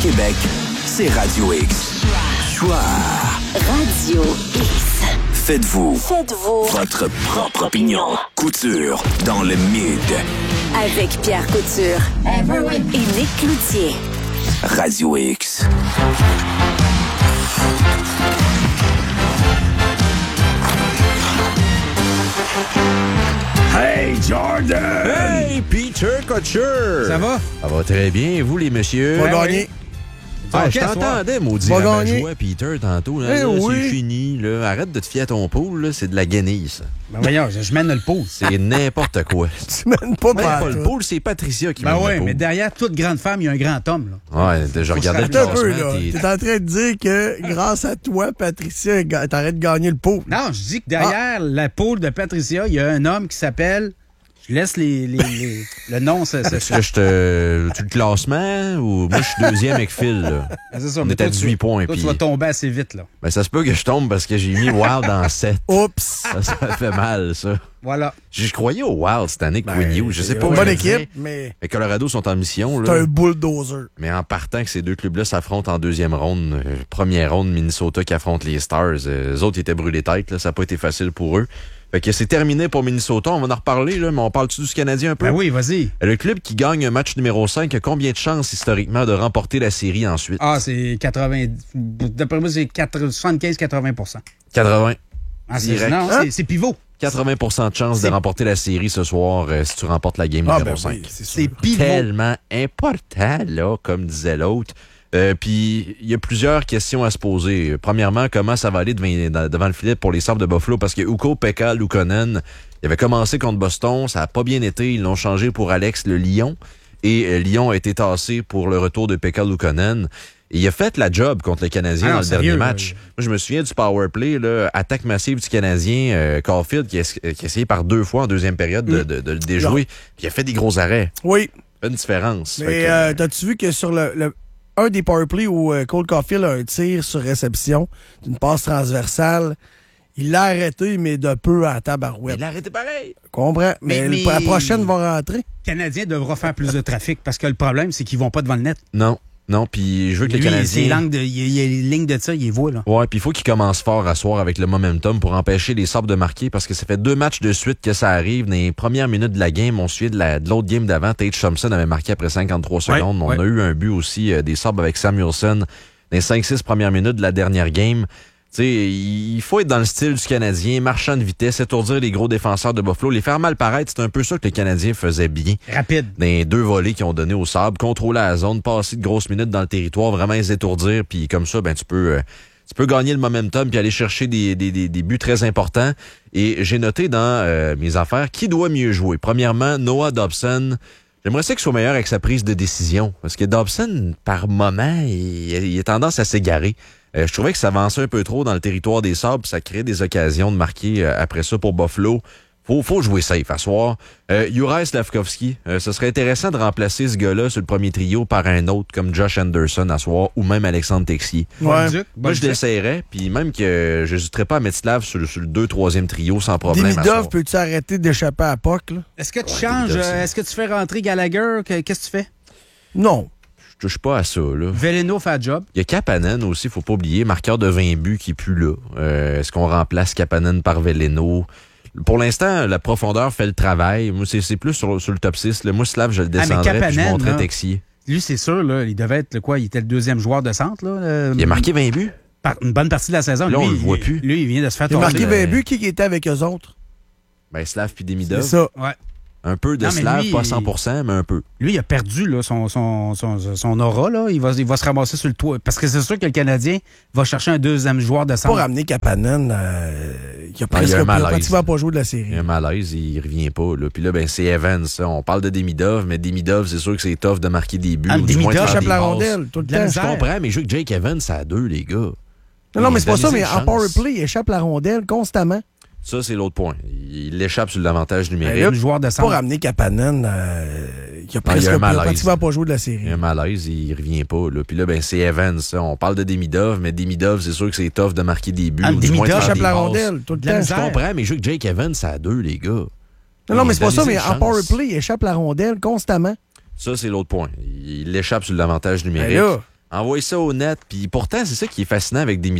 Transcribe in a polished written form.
Québec, c'est Radio X. Choix. Radio X. Faites-vous votre propre opinion. Couture dans le mid. Avec Pierre Couture et Nick Cloutier. Radio X. Hey, Jordan! Hey, Peter Couture! Ça va? Ça va très bien. Et vous, les messieurs? On va gagner. Je t'entendais, maudit rabat-joie, Peter, tantôt. Là, c'est fini. Là. Arrête de te fier à ton pool. Là. C'est de la guenille, ça. Ben voyons, je mène le pool. C'est n'importe quoi. Tu mènes pas le pool, c'est Patricia qui mène le pool. Mais derrière toute grande femme, il y a un grand homme. Là. Ouais, je regardais le un peu, classement. là. T'es en train de dire que grâce à toi, Patricia, t'arrêtes de gagner le pool. Non, je dis que derrière la poule de Patricia, il y a un homme qui s'appelle... Je laisse le nom. Est-ce que tu le classement ou moi je suis deuxième avec Phil? Là. C'est ça, on est à 18 points. Toi, tu vas tomber assez vite. Là. Ben, ça se peut que je tombe parce que j'ai mis Wild en 7. Oups! Ça fait mal, ça. Voilà. Je croyais au Wild cette année avec Quinn Hughes. Je sais pas. Une bonne équipe, mais... Les Colorado sont en mission. C'est là. un bulldozer. Mais en partant que ces deux clubs-là s'affrontent en deuxième ronde, première ronde, Minnesota qui affronte les Stars. Eux autres, ils étaient brûlés tête. Là. Ça n'a pas été facile pour eux. Fait que c'est terminé pour Minnesota. On va en reparler, là, mais on parle-tu du Canadien un peu? Ben oui, vas-y. Le club qui gagne un match numéro 5 a combien de chances historiquement de remporter la série ensuite? Ah, c'est 80... D'après moi, c'est 75-80 80. Ah, c'est pivot. 80 de chances de remporter la série ce soir si tu remportes la game numéro 5. Oui, c'est pivot. Tellement important, là, comme disait l'autre. Puis, il y a plusieurs questions à se poser. Premièrement, comment ça va aller devant le filet pour les Sabres de Buffalo? Parce que Ukko, Pekka, Luukkonen, il avait commencé contre Boston, ça n'a pas bien été. Ils l'ont changé pour Alex le Lion. Et Lyon a été tassé pour le retour de Pekka Luukkonen. Et il a fait la job contre le Canadien dans le dernier match. Moi, je me souviens du power play, là, attaque massive du Canadien, Caulfield, qui a essayé par 2 fois en deuxième période de le déjouer. Puis il a fait des gros arrêts. Oui. Pas une différence. Mais t'as-tu vu que sur un des powerplays où Cole Caulfield a un tir sur réception d'une passe transversale, il l'a arrêté, mais de peu à la tabarouette. Il l'a arrêté pareil. Comprends? Mais la prochaine va rentrer. Le Canadien devra faire plus de trafic parce que le problème, c'est qu'ils vont pas devant le net. Non, puis je veux que les Canadiens... Il y a les lignes de tir, il les voit, là. Ouais, puis il faut qu'ils commencent fort à soir avec le momentum pour empêcher les Sabres de marquer parce que ça fait 2 matchs de suite que ça arrive. Dans les premières minutes de la game, on suit de l'autre game d'avant. Tage Thompson avait marqué après 53 secondes. On a eu un but aussi des Sabres avec Samuelsson dans les 5-6 premières minutes de la dernière game. Tu sais, il faut être dans le style du Canadien, marchant de vitesse, étourdir les gros défenseurs de Buffalo, les faire mal paraître. C'est un peu ça que les Canadiens faisaient bien. Rapide. Dans les 2 volets qu'ils ont donné au Sabres, contrôler la zone, passer de grosses minutes dans le territoire, vraiment les étourdir, puis comme ça, ben tu peux gagner le momentum puis aller chercher des buts très importants. Et j'ai noté dans mes affaires qui doit mieux jouer. Premièrement, Noah Dobson. J'aimerais ça qu'il soit meilleur avec sa prise de décision. Parce que Dobson, par moment, il a tendance à s'égarer. Je trouvais que ça avançait un peu trop dans le territoire des Sabres, ça crée des occasions de marquer après ça pour Buffalo. Faut jouer safe à soir. Juraj Slafkovský, ce serait intéressant de remplacer ce gars-là sur le premier trio par un autre comme Josh Anderson à soir ou même Alexandre Texier. Ouais. Moi, je l'essayerais, puis même que je n'hésiterais pas à mettre Slav sur le 2-3e trio sans problème. Demidov, peux-tu arrêter d'échapper à Puck, là? Est-ce que tu changes? Est-ce que tu fais rentrer Gallagher? Qu'est-ce que tu fais? Non. Je touche pas à ça, là. Veleno fait le job. Il y a Kapanen aussi, faut pas oublier, marqueur de 20 buts qui est plus là. Est-ce qu'on remplace Kapanen par Veleno? Pour l'instant, la profondeur fait le travail. Moi, c'est plus sur le top 6. Moi, Slav, je le descendrais puis je montrais Texier. Lui, c'est sûr, là, il devait être il était le 2e joueur de centre. Là, il a marqué 20 buts. Une bonne partie de la saison. Là, lui, on le voit plus. Lui, il vient de se faire tomber. Il a tomber. marqué 20 buts. Qui était avec eux autres? Ben, Slav puis Demidov. C'est ça. Ouais. Un peu de Slav, pas 100%, mais un peu. Lui, il a perdu là, son aura. Là. Il va se ramasser sur le toit. Parce que c'est sûr que le Canadien va chercher un 2e joueur de centre. Pour ramener Kapanen, qui a presque pratiquement pas joué de la série. Il y a un malaise, il revient pas. Là. Puis là, ben, c'est Evans. Ça. On parle de Demidov, mais Demidov, c'est sûr que c'est tough de marquer des buts. Demidov échappe la rondelle tout le temps. Je comprends, mais je veux que Jake Evans, ça a 2, les gars. Non, mais c'est pas ça, mais en powerplay, il échappe la rondelle constamment. Ça, c'est l'autre point. Il l'échappe sur l'avantage numérique. Le joueur de centre. Pour ramener Kapanen, qui a presque pratiquement pas joué de la série. Il y a un malaise, il revient pas. Là. Puis là, ben, c'est Evans. Ça. On parle de Demidov, mais Demidov, c'est sûr que c'est tough de marquer des buts. Demidov échappe la rondelle tout le temps. Je comprends, mais je veux que Jake Evans, ça a 2, les gars. Non, mais c'est pas ça, mais en powerplay, il échappe la rondelle constamment. Ça, c'est l'autre point. Il l'échappe sur l'avantage numérique. Envoie ça au net. Puis pourtant, c'est ça qui est fascinant avec des